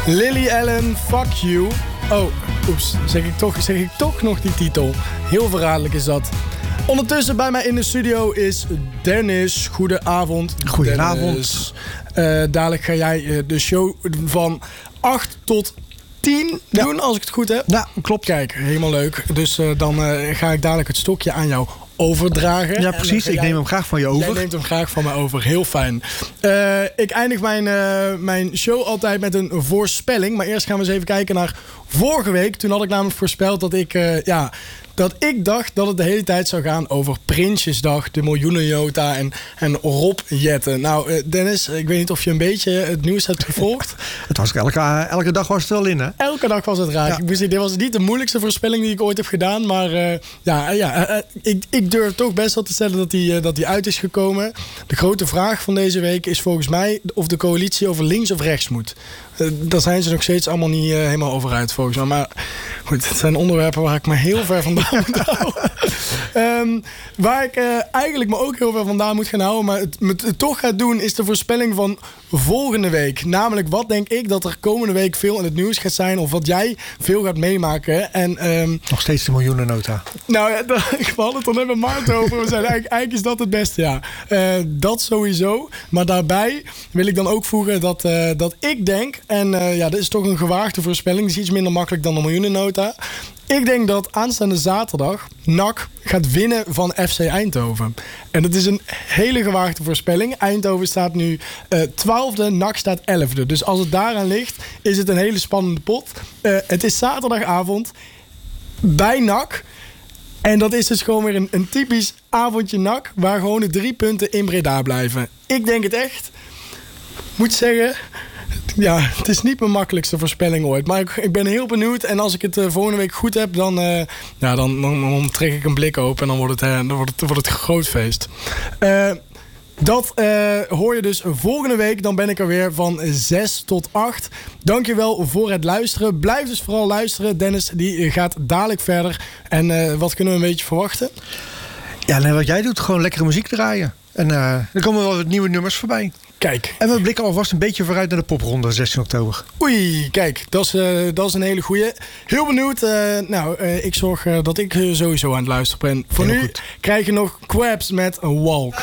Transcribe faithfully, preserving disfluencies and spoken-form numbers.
Lily Allen, Fuck You. Oh, oeps, zeg ik, toch, zeg ik toch nog die titel. Heel verraderlijk is dat. Ondertussen bij mij in de studio is Dennis. Goedenavond. Goedenavond. Uh, dadelijk ga jij uh, de show van acht tot tien doen, ja, als ik het goed heb. Ja, klopt. Kijk, helemaal leuk. Dus uh, dan uh, ga ik dadelijk het stokje aan jou overdragen. Ja, precies. Ik jij, neem hem graag van je over. Jij neemt hem graag van mij over. Heel fijn. Uh, ik eindig mijn, uh, mijn show altijd met een voorspelling. Maar eerst gaan we eens even kijken naar vorige week. Toen had ik namelijk voorspeld dat ik... Uh, ja, dat ik dacht dat het de hele tijd zou gaan over Prinsjesdag, de miljoenenjota en, en Rob Jetten. Nou, uh, Dennis, ik weet niet of je een beetje het nieuws hebt gevolgd. Het was elke, elke dag was het wel in, hè? Elke dag was het raak. Ja. Ik moest, dit was niet de moeilijkste voorspelling die ik ooit heb gedaan. Maar uh, ja, ja uh, ik, ik durf toch best wel te stellen dat die, uh, dat die uit is gekomen. De grote vraag van deze week is volgens mij of de coalitie over links of rechts moet. Uh, daar zijn ze nog steeds allemaal niet uh, helemaal over uit, volgens mij. Maar goed, het zijn onderwerpen waar ik me heel ver vandaan moet houden. um, waar ik uh, eigenlijk me ook heel ver vandaan moet gaan houden, maar het, het, het toch gaat doen, is de voorspelling van volgende week. Namelijk, wat denk ik dat er komende week veel in het nieuws gaat zijn, of wat jij veel gaat meemaken. En, um, nog steeds de miljoenennota. Nou ja, we hadden het er net met Maarten over. We zeiden eigenlijk, eigenlijk is dat het beste, ja. Uh, dat sowieso. Maar daarbij wil ik dan ook voegen dat, uh, dat ik denk, en uh, ja, dit is toch een gewaagde voorspelling, die is iets minder makkelijk dan de miljoenennota. Ik denk dat aanstaande zaterdag N A C gaat winnen van F C Eindhoven. En dat is een hele gewaagde voorspelling. Eindhoven staat nu uh, twaalfde, N A C staat elfde. Dus als het daaraan ligt, is het een hele spannende pot. Uh, het is zaterdagavond bij N A C. En dat is dus gewoon weer een, een typisch avondje N A C, waar gewoon de drie punten in Breda blijven. Ik denk het echt. Moet zeggen, ja, het is niet mijn makkelijkste voorspelling ooit. Maar ik, ik ben heel benieuwd. En als ik het uh, volgende week goed heb, dan, uh, ja, dan, dan, dan trek ik een blik open. En dan wordt het, uh, dan wordt het, wordt het een groot feest. Uh, dat uh, hoor je dus volgende week. Dan ben ik er weer van zes tot acht. Dankjewel voor het luisteren. Blijf dus vooral luisteren. Dennis die gaat dadelijk verder. En uh, wat kunnen we een beetje verwachten? Ja, nee, wat jij doet, gewoon lekkere muziek draaien. En uh, er komen wel wat nieuwe nummers voorbij. Kijk. En we blikken alvast een beetje vooruit naar de popronde zestien oktober. Oei, kijk, dat is, uh, dat is een hele goeie. Heel benieuwd. Uh, nou, uh, ik zorg uh, dat ik uh, sowieso aan het luisteren ben. Voor Heel nu goed. Krijg je nog Quabs met een Walk.